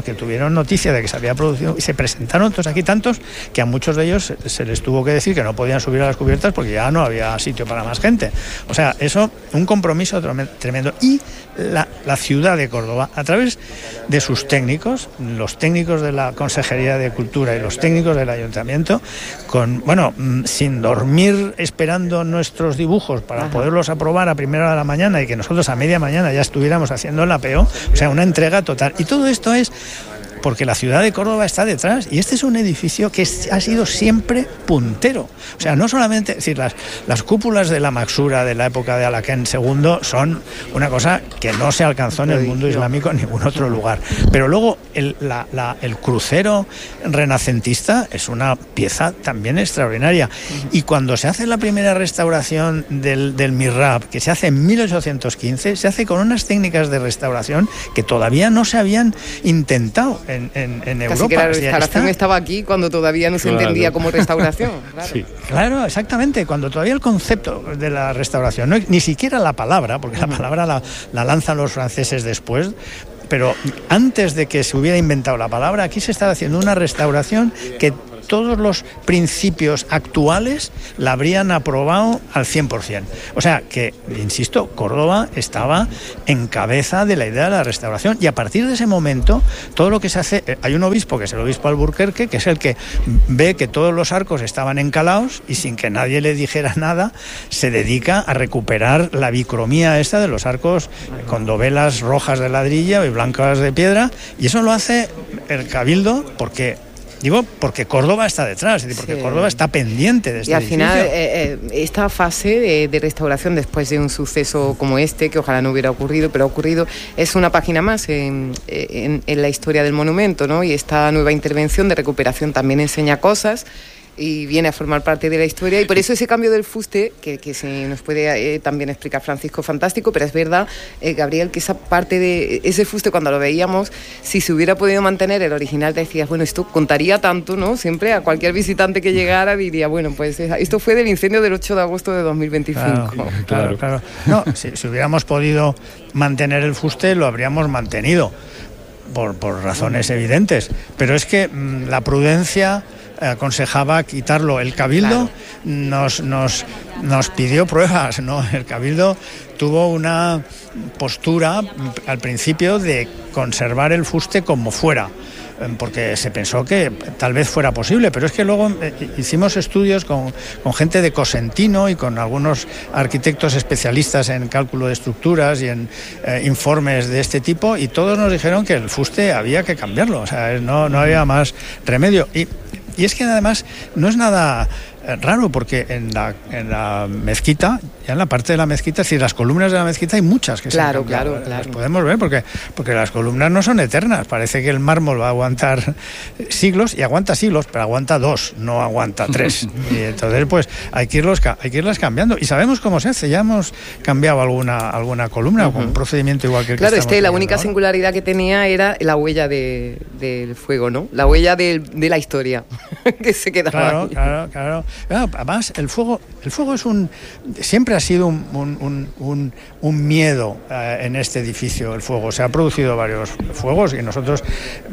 porque tuvieron noticia de que se había producido y se presentaron entonces aquí tantos que a muchos de ellos se les tuvo que decir que no podían subir a las cubiertas porque ya no había sitio para más gente. O sea, eso, un compromiso tremendo. Y la, la ciudad de Córdoba, a través de sus técnicos, los técnicos de la Consejería de Cultura y los técnicos del Ayuntamiento, con, bueno, sin dormir esperando nuestros dibujos para Ajá. poderlos aprobar a primera hora de la mañana y que nosotros a media mañana ya estuviéramos haciendo el apeo, o sea, una entrega total. Y todo esto es porque la ciudad de Córdoba está detrás y este es un edificio que ha sido siempre puntero. O sea, no solamente, es decir, las, las cúpulas de la Maxura de la época de Alaquén segundo son una cosa que no se alcanzó en el mundo islámico en ningún otro lugar. Pero luego el, la, la, el crucero renacentista es una pieza también extraordinaria. Y cuando se hace la primera restauración del, del Mihrab, que se hace en mil ochocientos quince, se hace con unas técnicas de restauración que todavía no se habían intentado en, en, en Europa. Casi que la restauración estaba aquí cuando todavía no se claro. entendía como restauración. Claro. Sí. Claro, exactamente, cuando todavía el concepto de la restauración, no, ni siquiera la palabra, porque la palabra la, la lanzan los franceses después, pero antes de que se hubiera inventado la palabra, aquí se estaba haciendo una restauración que todos los principios actuales la habrían aprobado al cien por ciento. O sea que, insisto, Córdoba estaba en cabeza de la idea de la restauración y a partir de ese momento todo lo que se hace, hay un obispo que es el obispo Alburquerque, que es el que ve que todos los arcos estaban encalados y sin que nadie le dijera nada se dedica a recuperar la bicromía esta de los arcos con dovelas rojas de ladrillo y blancas de piedra, y eso lo hace el Cabildo porque Digo, porque Córdoba está detrás, porque sí. Córdoba está pendiente de este Y al edificio. final, eh, eh, esta fase de, de restauración después de un suceso como este, que ojalá no hubiera ocurrido, pero ha ocurrido, es una página más en, en, en la historia del monumento, ¿no? Y esta nueva intervención de recuperación también enseña cosas y viene a formar parte de la historia, y por eso ese cambio del fuste, que, que se nos puede eh, también explicar Francisco, fantástico, pero es verdad, eh, Gabriel, que esa parte de ese fuste, cuando lo veíamos, si se hubiera podido mantener el original, te decías, bueno, esto contaría tanto, ¿no? Siempre a cualquier visitante que llegara diría, bueno, pues esto fue del incendio del ocho de agosto de dos mil veinticinco. Claro, claro, claro. No, si, si hubiéramos podido mantener el fuste, lo habríamos mantenido, por, por razones evidentes, pero es que mmm, la prudencia aconsejaba quitarlo. El Cabildo claro. nos, nos, nos pidió pruebas, ¿no? El Cabildo tuvo una postura al principio de conservar el fuste como fuera, porque se pensó que tal vez fuera posible, pero es que luego hicimos estudios con, con gente de Cosentino y con algunos arquitectos especialistas en cálculo de estructuras y en eh, informes de este tipo, y todos nos dijeron que el fuste había que cambiarlo, o sea, no, no había más remedio. Y Y es que además no es nada raro, porque en la, en la mezquita, ya en la parte de la mezquita, es decir, las columnas de la mezquita hay muchas que claro, se han cambiado. Claro, claro. Las podemos ver porque, porque las columnas no son eternas. Parece que el mármol va a aguantar siglos, y aguanta siglos, pero aguanta dos, no aguanta tres. Y entonces, pues, hay que, irlos, hay que irlas cambiando. Y sabemos cómo se hace. Ya hemos cambiado alguna, alguna columna uh-huh. con un procedimiento igual que el claro, que estamos este, la única ahora. Singularidad que tenía era la huella de, del fuego, ¿no? La huella de, de la historia que se quedaba claro, ahí. Claro, claro, claro. Además, el fuego, el fuego es un, siempre ha sido un, un, un, un miedo eh, en este edificio, el fuego. Se han producido varios fuegos y nosotros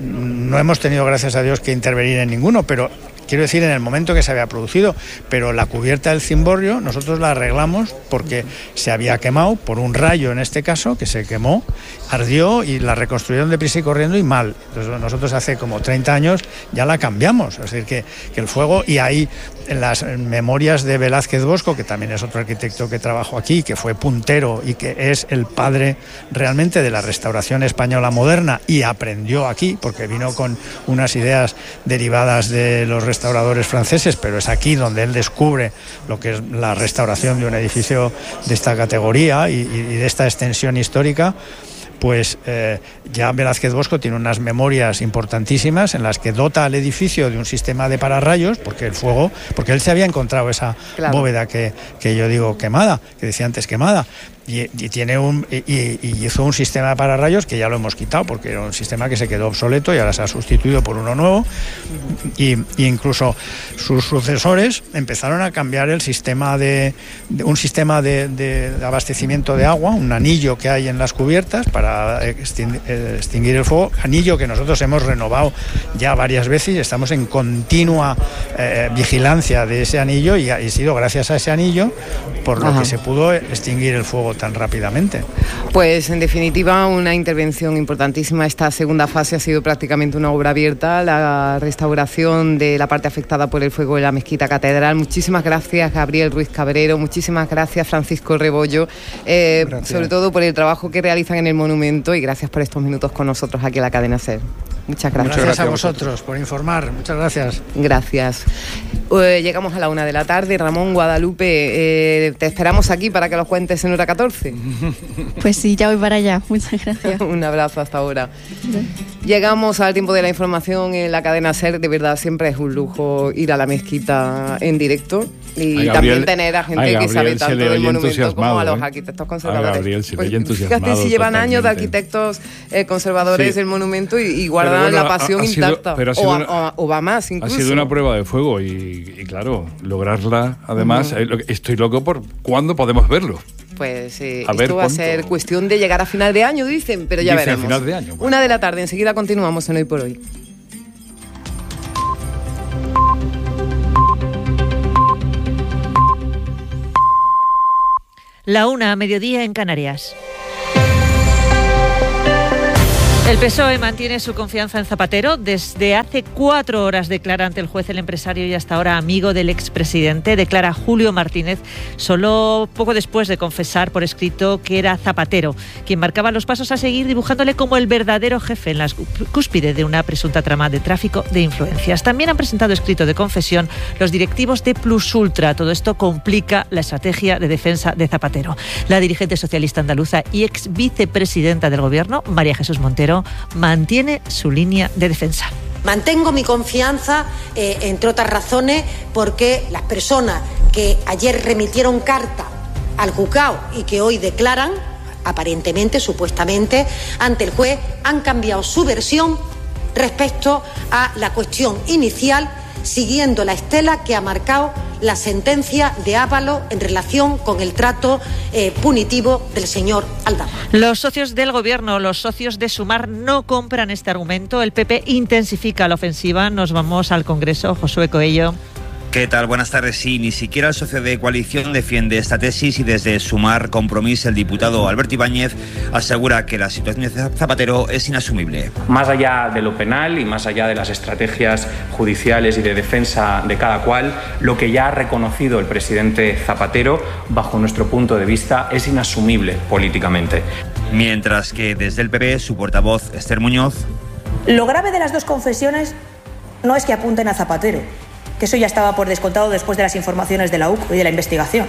no hemos tenido, gracias a Dios, que intervenir en ninguno, pero quiero decir, en el momento que se había producido, pero la cubierta del cimborrio nosotros la arreglamos porque se había quemado por un rayo, en este caso, que se quemó, ardió, y la reconstruyeron deprisa y corriendo y mal. Entonces nosotros hace como treinta años ya la cambiamos, es decir, que, que el fuego, y ahí en las memorias de Velázquez Bosco, que también es otro arquitecto que trabajó aquí, que fue puntero y que es el padre realmente de la restauración española moderna, y aprendió aquí porque vino con unas ideas derivadas de los restauradores franceses, pero es aquí donde él descubre lo que es la restauración de un edificio de esta categoría y, y de esta extensión histórica. Pues eh, ya Velázquez Bosco tiene unas memorias importantísimas en las que dota al edificio de un sistema de pararrayos, porque el fuego, porque él se había encontrado esa claro. bóveda que, que yo digo quemada, que decía antes quemada, y, y tiene un y, y hizo un sistema de pararrayos que ya lo hemos quitado porque era un sistema que se quedó obsoleto y ahora se ha sustituido por uno nuevo, y, y incluso sus sucesores empezaron a cambiar el sistema de, de un sistema de, de abastecimiento de agua, un anillo que hay en las cubiertas para para extinguir el fuego, anillo que nosotros hemos renovado ya varias veces y estamos en continua eh, vigilancia de ese anillo y ha sido gracias a ese anillo por lo Ajá. que se pudo extinguir el fuego tan rápidamente. Pues en definitiva una intervención importantísima. Esta segunda fase ha sido prácticamente una obra abierta, la restauración de la parte afectada por el fuego de la Mezquita Catedral. Muchísimas gracias, Gabriel Ruiz Cabrero, muchísimas gracias, Francisco Rebollo, eh, sobre todo por el trabajo que realizan en el monumento, y gracias por estos minutos con nosotros aquí en la cadena SER. Muchas gracias. Muchas gracias a vosotros por informar. Muchas gracias. Gracias. Eh, llegamos a la una de la tarde. Ramón, Guadalupe, eh, te esperamos aquí para que los cuentes en hora catorce. Pues sí, ya voy para allá. Muchas gracias. Un abrazo hasta ahora. Llegamos al tiempo de la información en la cadena SER. De verdad, siempre es un lujo ir a la mezquita en directo y ay, Gabriel, también tener a gente ay, que sabe tanto del monumento como a los arquitectos conservadores. Ay, Gabriel, se pues, ve entusiasmado. Fíjate si llevan años de arquitectos eh, conservadores sí. del monumento y, y guardan bueno, la pasión ha, ha intacta. Sido, o, una, o, o va más incluso. Ha sido una prueba de fuego y, y claro, lograrla. Además, uh-huh. eh, estoy loco por cuándo podemos verlo. Pues eh, a esto va a ser cuestión de llegar a final de año, dicen, pero ya Dice veremos. A final de año, bueno. Una de la tarde, enseguida continuamos en Hoy por Hoy. La una, a mediodía en Canarias. El P S O E mantiene su confianza en Zapatero. Desde hace cuatro horas declara ante el juez el empresario y hasta ahora amigo del expresidente. Declara Julio Martínez, solo poco después de confesar por escrito que era Zapatero quien marcaba los pasos a seguir, dibujándole como el verdadero jefe en la cúspide de una presunta trama de tráfico de influencias. También han presentado escrito de confesión los directivos de Plus Ultra. Todo esto complica la estrategia de defensa de Zapatero. La dirigente socialista andaluza y ex vicepresidenta del Gobierno, María Jesús Montero, mantiene su línea de defensa. Mantengo mi confianza, eh, entre otras razones, porque las personas que ayer remitieron carta al juzgado y que hoy declaran, aparentemente, supuestamente, ante el juez, han cambiado su versión respecto a la cuestión inicial, siguiendo la estela que ha marcado la sentencia de Ábalos en relación con el trato eh, punitivo del señor Aldama. Los socios del Gobierno, los socios de Sumar, no compran este argumento. El P P intensifica la ofensiva. Nos vamos al Congreso. Josué Coello. ¿Qué tal? Buenas tardes. Sí, ni siquiera el socio de coalición defiende esta tesis y desde Sumar Compromís el diputado Alberto Ibáñez asegura que la situación de Zapatero es inasumible. Más allá de lo penal y más allá de las estrategias judiciales y de defensa de cada cual, lo que ya ha reconocido el presidente Zapatero, bajo nuestro punto de vista, es inasumible políticamente. Mientras que desde el P P, su portavoz Esther Muñoz. Lo grave de las dos confesiones no es que apunten a Zapatero, que eso ya estaba por descontado después de las informaciones de la U C O y de la investigación.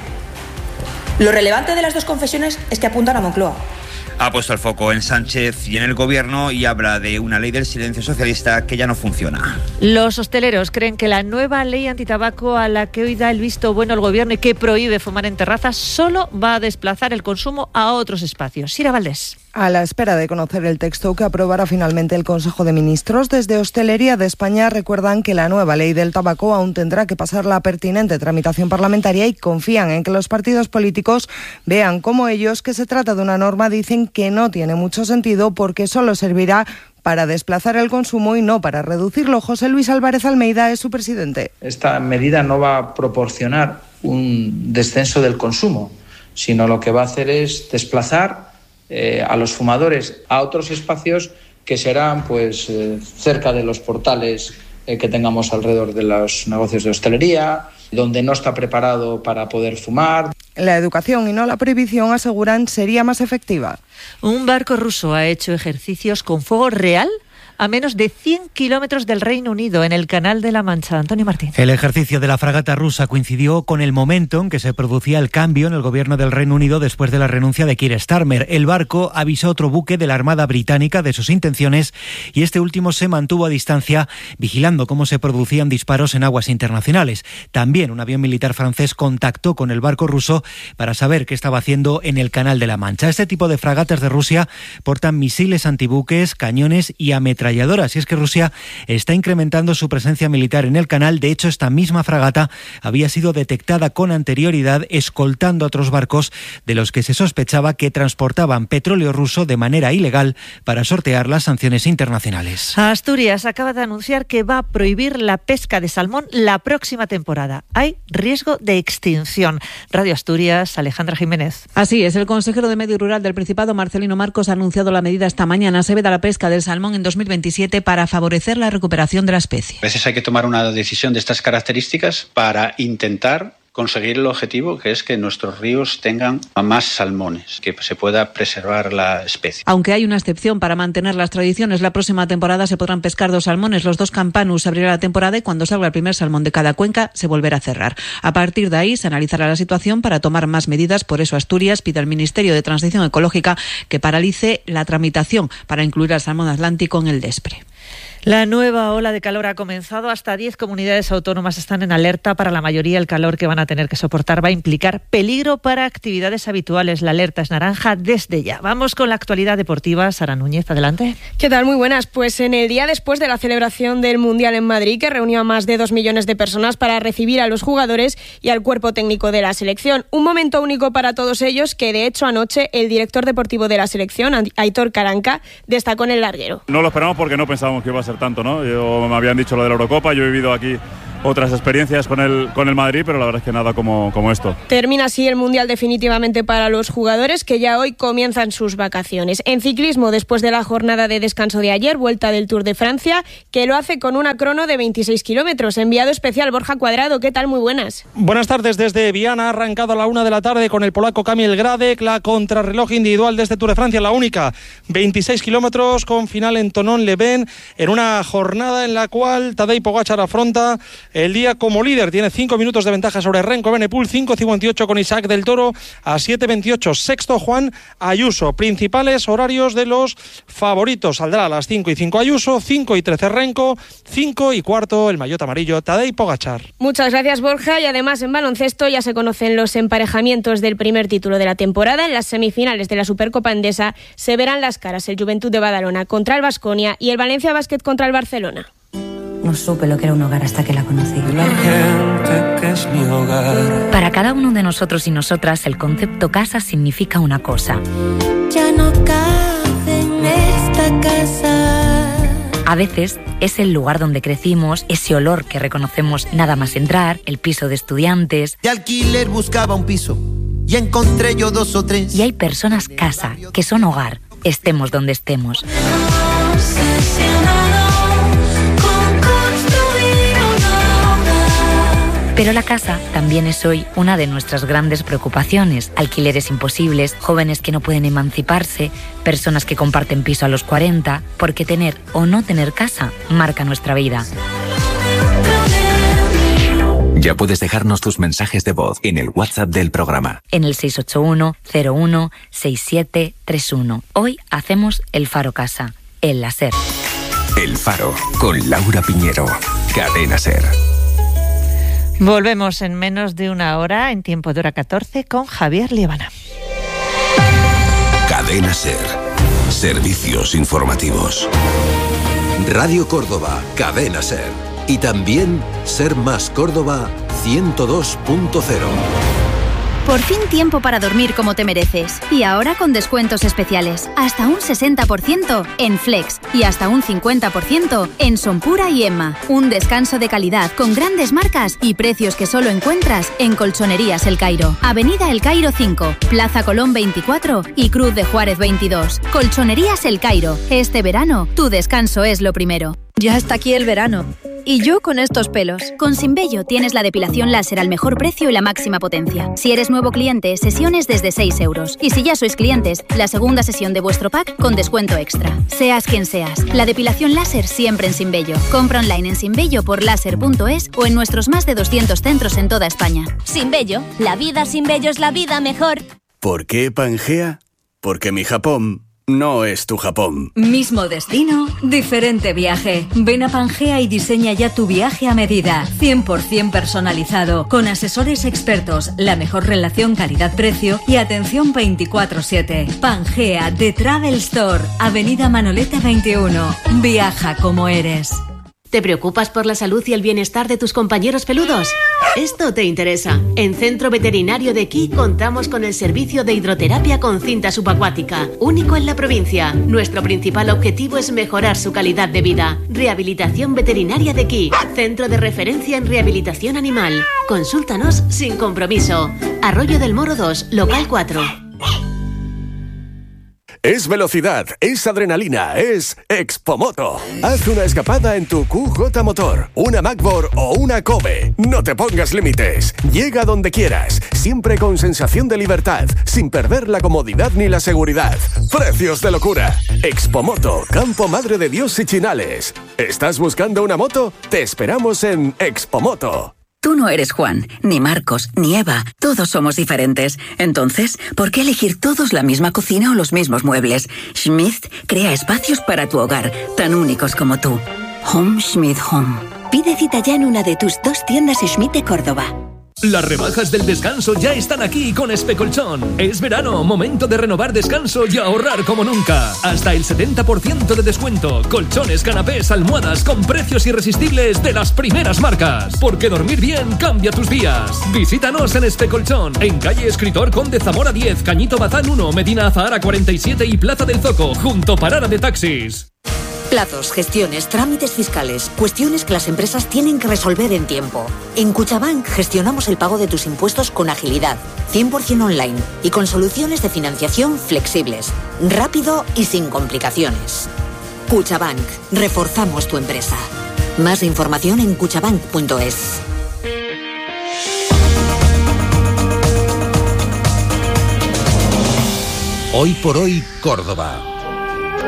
Lo relevante de las dos confesiones es que apuntan a Moncloa. Ha puesto el foco en Sánchez y en el Gobierno y habla de una ley del silencio socialista que ya no funciona. Los hosteleros creen que la nueva ley antitabaco a la que hoy da el visto bueno el Gobierno y que prohíbe fumar en terrazas solo va a desplazar el consumo a otros espacios. Sira Valdés. A la espera de conocer el texto que aprobará finalmente el Consejo de Ministros, desde Hostelería de España recuerdan que la nueva ley del tabaco aún tendrá que pasar la pertinente tramitación parlamentaria y confían en que los partidos políticos vean como ellos que se trata de una norma, dicen que no tiene mucho sentido porque solo servirá para desplazar el consumo y no para reducirlo. José Luis Álvarez Almeida es su presidente. Esta medida no va a proporcionar un descenso del consumo, sino lo que va a hacer es desplazar Eh, a los fumadores a otros espacios que serán pues eh, cerca de los portales eh, que tengamos alrededor de los negocios de hostelería, donde no está preparado para poder fumar. La educación y no la prohibición, aseguran, sería más efectiva. Un barco ruso ha hecho ejercicios con fuego real a menos de cien kilómetros del Reino Unido, en el Canal de la Mancha. Antonio Martín. El ejercicio de la fragata rusa coincidió con el momento en que se producía el cambio en el gobierno del Reino Unido después de la renuncia de Keir Starmer. El barco avisó a otro buque de la Armada Británica de sus intenciones y este último se mantuvo a distancia, vigilando cómo se producían disparos en aguas internacionales. También un avión militar francés contactó con el barco ruso para saber qué estaba haciendo en el Canal de la Mancha. Este tipo de fragatas de Rusia portan misiles antibuques, cañones y ametralladoras ametralladoras. Y es que Rusia está incrementando su presencia militar en el canal. De hecho, esta misma fragata había sido detectada con anterioridad escoltando a otros barcos de los que se sospechaba que transportaban petróleo ruso de manera ilegal para sortear las sanciones internacionales. Asturias acaba de anunciar que va a prohibir la pesca de salmón la próxima temporada. Hay riesgo de extinción. Radio Asturias, Alejandra Jiménez. Así es, el consejero de Medio Rural del Principado, Marcelino Marcos, ha anunciado la medida esta mañana. Se veda la pesca del salmón en dos mil veintisiete para favorecer la recuperación de la especie. A veces hay que tomar una decisión de estas características para intentar conseguir el objetivo, que es que nuestros ríos tengan más salmones, que se pueda preservar la especie. Aunque hay una excepción para mantener las tradiciones, la próxima temporada se podrán pescar dos salmones, los dos campanus. Se abrirá la temporada y cuando salga el primer salmón de cada cuenca se volverá a cerrar. A partir de ahí se analizará la situación para tomar más medidas. Por eso Asturias pide al Ministerio de Transición Ecológica que paralice la tramitación para incluir al salmón atlántico en el DESPRE. La nueva ola de calor ha comenzado. Hasta diez comunidades autónomas están en alerta. Para la mayoría, el calor que van a tener que soportar va a implicar peligro para actividades habituales. La alerta es naranja desde ya. Vamos con la actualidad deportiva. Sara Núñez, adelante. ¿Qué tal? Muy buenas. Pues en el día después de la celebración del Mundial en Madrid, que reunió a más de dos millones de personas para recibir a los jugadores y al cuerpo técnico de la selección. Un momento único para todos ellos que, de hecho, anoche el director deportivo de la selección, Aitor Karanka, destacó en el larguero. No lo esperamos porque no pensábamos que iba a ser tanto, ¿no? Yo, me habían dicho lo de la Eurocopa, yo he vivido aquí otras experiencias con el, con el Madrid, pero la verdad es que nada como, como esto. Termina así el Mundial definitivamente para los jugadores, que ya hoy comienzan sus vacaciones. En ciclismo, después de la jornada de descanso de ayer, vuelta del Tour de Francia, que lo hace con una crono de veintiséis kilómetros. Enviado especial Borja Cuadrado, ¿qué tal? Muy buenas. Buenas tardes desde Viana, ha arrancado a la una de la tarde con el polaco Kamil Gradek, la contrarreloj individual de este Tour de Francia, la única, veintiséis kilómetros con final en Thonon-les-Bains, en una jornada en la cual Tadej Pogačar afronta el día como líder. Tiene cinco minutos de ventaja sobre Renko Evenepoel, cinco cincuenta y ocho con Isaac del Toro a siete veintiocho. Sexto Juan Ayuso. Principales horarios de los favoritos. Saldrá a las cinco y cinco Ayuso, cinco y trece Renko, cinco y cuarto el maillot amarillo Tadej Pogačar. Muchas gracias, Borja. Y además en baloncesto ya se conocen los emparejamientos del primer título de la temporada. En las semifinales de la Supercopa Endesa se verán las caras el Juventud de Badalona contra el Baskonia y el Valencia Basket contra el Barcelona. No supe lo que era un hogar hasta que la conocí. La gente que es mi hogar. Para cada uno de nosotros y nosotras, el concepto casa significa una cosa. Ya no cabe en esta casa. A veces es el lugar donde crecimos, ese olor que reconocemos nada más entrar, el piso de estudiantes. De alquiler buscaba un piso y encontré yo dos o tres. Y hay personas casa, que son hogar, estemos donde estemos. Pero la casa también es hoy una de nuestras grandes preocupaciones. Alquileres imposibles, jóvenes que no pueden emanciparse, personas que comparten piso a los cuarenta, porque tener o no tener casa marca nuestra vida. Ya puedes dejarnos tus mensajes de voz en el WhatsApp del programa. En el seis ocho uno, cero uno, seis siete tres uno. Hoy hacemos el Faro Casa, el láser. El Faro, con Laura Piñero. Cadena SER. Volvemos en menos de una hora, en tiempo de hora catorce, con Javier Liebana. Cadena SER. Servicios informativos. Radio Córdoba, Cadena SER. Y también Ser Más Córdoba ciento dos punto cero. Por fin tiempo para dormir como te mereces. Y ahora con descuentos especiales. Hasta un sesenta por ciento en Flex y hasta un cincuenta por ciento en Sonpura y Emma. Un descanso de calidad con grandes marcas y precios que solo encuentras en Colchonerías El Cairo. Avenida El Cairo cinco, Plaza Colón veinticuatro y Cruz de Juárez veintidós. Colchonerías El Cairo. Este verano, tu descanso es lo primero. Ya está aquí el verano. Y yo con estos pelos. Con Sinbello tienes la depilación láser al mejor precio y la máxima potencia. Si eres nuevo cliente, sesiones desde seis euros. Y si ya sois clientes, la segunda sesión de vuestro pack con descuento extra. Seas quien seas, la depilación láser siempre en Sinbello. Compra online en sinbello por láser punto es o en nuestros más de doscientos centros en toda España. Sinbello, la vida sin vello es la vida mejor. ¿Por qué Pangea? Porque mi Japón no es tu Japón. Mismo destino, diferente viaje. Ven a Pangea y diseña ya tu viaje a medida. cien por ciento personalizado, con asesores expertos, la mejor relación calidad-precio y atención veinticuatro siete. Pangea, The Travel Store, Avenida Manoleta veintiuno. Viaja como eres. ¿Te preocupas por la salud y el bienestar de tus compañeros peludos? Esto te interesa. En Centro Veterinario de Quí contamos con el servicio de hidroterapia con cinta subacuática, único en la provincia. Nuestro principal objetivo es mejorar su calidad de vida. Rehabilitación Veterinaria de Quí, centro de referencia en rehabilitación animal. Consúltanos sin compromiso. Arroyo del Moro dos, local cuatro. Es velocidad, es adrenalina, es Expomoto. Haz una escapada en tu Q J Motor, una Macbor o una Kobe. No te pongas límites. Llega donde quieras, siempre con sensación de libertad, sin perder la comodidad ni la seguridad. Precios de locura. Expomoto, Campo Madre de Dios y Chinales. ¿Estás buscando una moto? Te esperamos en Expomoto. Tú no eres Juan, ni Marcos, ni Eva. Todos somos diferentes. Entonces, ¿por qué elegir todos la misma cocina o los mismos muebles? Schmidt crea espacios para tu hogar, tan únicos como tú. Home Schmidt Home. Pide cita ya en una de tus dos tiendas Schmidt de Córdoba. Las rebajas del descanso ya están aquí con Especolchón. Es verano, momento de renovar descanso y ahorrar como nunca. Hasta el setenta por ciento de descuento. Colchones, canapés, almohadas con precios irresistibles de las primeras marcas. Porque dormir bien cambia tus días. Visítanos en Especolchón, en calle Escritor Conde Zamora diez, Cañito Bazán uno, Medina Azahara cuarenta y siete y Plaza del Zoco, junto Parada de Taxis. Plazos, gestiones, trámites fiscales, cuestiones que las empresas tienen que resolver en tiempo. En Cuchabank gestionamos el pago de tus impuestos con agilidad, cien por ciento online y con soluciones de financiación flexibles, rápido y sin complicaciones. Cuchabank, reforzamos tu empresa. Más información en cuchabank punto es. Hoy por hoy, Córdoba.